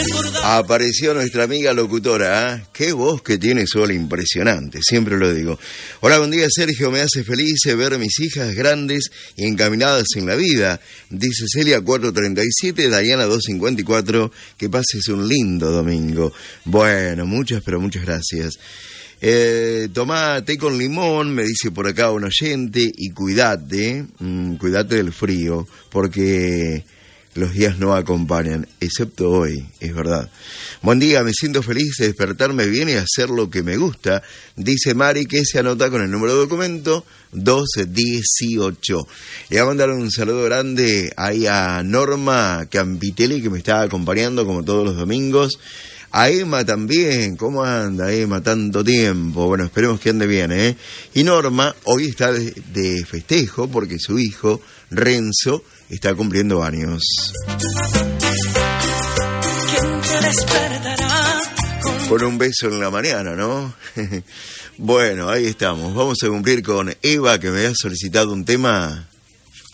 Apareció nuestra amiga locutora, ¿eh? Qué voz que tiene Sol, impresionante, siempre lo digo. Hola, buen día Sergio, me hace feliz ver a mis hijas grandes y encaminadas en la vida. Dice Celia 437, Dayana 254, que pases un lindo domingo. Bueno, muchas, pero muchas gracias. Tomá té con limón, me dice por acá un oyente, y cuídate del frío, porque los días no acompañan, excepto hoy, es verdad. Buen día, me siento feliz de despertarme bien y hacer lo que me gusta, dice Mari, que se anota con el número de documento 218. Le voy a mandar un saludo grande ahí a Norma Campitelli, que me está acompañando como todos los domingos. A Emma también, ¿cómo anda Emma? Tanto tiempo, bueno, esperemos que ande bien, ¿eh? Y Norma hoy está de festejo porque su hijo, Renzo, está cumpliendo años. Con un beso en la mañana, ¿no? Bueno, ahí estamos, vamos a cumplir con Eva, que me ha solicitado un tema